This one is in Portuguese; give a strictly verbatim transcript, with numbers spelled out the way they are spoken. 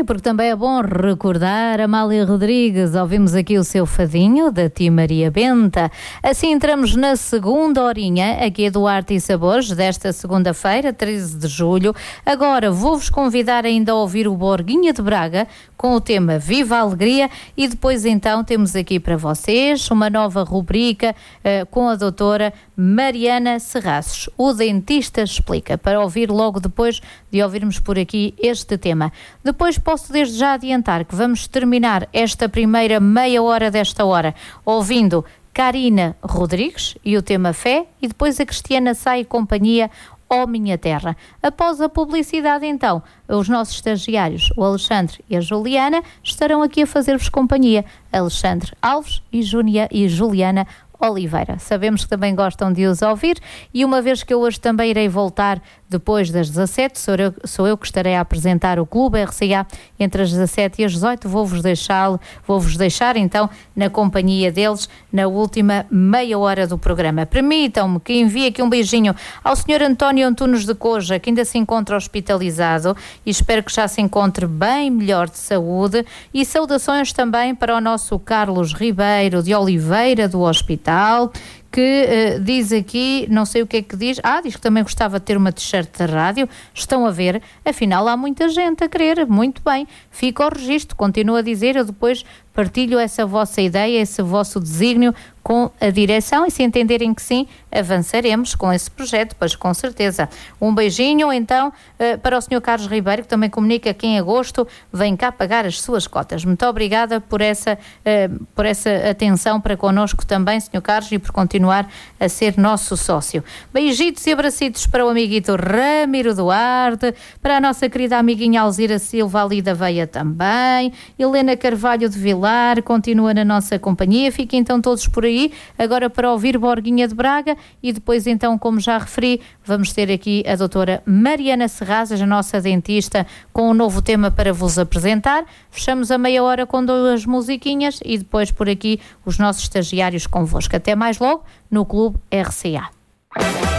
porque também é bom recordar Amália Rodrigues. Ouvimos aqui o seu fadinho, da Tia Maria Benta. Assim entramos na segunda horinha, aqui do Arte e Sabores, desta segunda-feira, treze de julho. Agora vou-vos convidar ainda a ouvir o Borguinha de Braga, com o tema Viva a Alegria, e depois então temos aqui para vocês uma nova rubrica uh, com a doutora Mariana Serraços, o Dentista Explica, para ouvir logo depois de ouvirmos por aqui este tema. Depois posso desde já adiantar que vamos terminar esta primeira meia hora desta hora ouvindo Karina Rodrigues e o tema Fé, e depois a Cristiana Sá e companhia Ó Minha Terra. Após a publicidade, então, os nossos estagiários, o Alexandre e a Juliana, estarão aqui a fazer-vos companhia. Alexandre Alves e, Junia, e Juliana Oliveira. Sabemos que também gostam de os ouvir, e uma vez que eu hoje também irei voltar depois das dezassete, sou eu, sou eu que estarei a apresentar o Clube R C A entre as dezassete e as dezoito, vou-vos deixar, vou-vos deixar então na companhia deles na última meia hora do programa. Permitam-me que envie aqui um beijinho ao senhor António Antunes de Coja, que ainda se encontra hospitalizado e espero que já se encontre bem melhor de saúde, e saudações também para o nosso Carlos Ribeiro de Oliveira do Hospital, que uh, diz aqui, não sei o que é que diz, ah, diz que também gostava de ter uma t-shirt da rádio. Estão a ver, afinal há muita gente a querer, muito bem, fica ao registro, continuo a dizer, eu depois partilho essa vossa ideia, esse vosso desígnio com a direção, e se entenderem que sim, avançaremos com esse projeto, pois com certeza. Um beijinho então uh, para o senhor Carlos Ribeiro, que também comunica que em agosto vem cá pagar as suas cotas. Muito obrigada por essa, uh, por essa atenção para connosco também, senhor Carlos, e por continuar a ser nosso sócio. Beijitos e abracitos para o amiguito Ramiro Duarte, para a nossa querida amiguinha Alzira Silva ali da Veia também, Helena Carvalho de Vilar, continua na nossa companhia. Fiquem então todos por aí, agora para ouvir Borguinha de Braga, e depois então, como já referi, vamos ter aqui a doutora Mariana Serraços, a nossa dentista, com um novo tema para vos apresentar. Fechamos a meia hora com duas musiquinhas e depois por aqui os nossos estagiários convosco. Até mais logo no Clube R C A.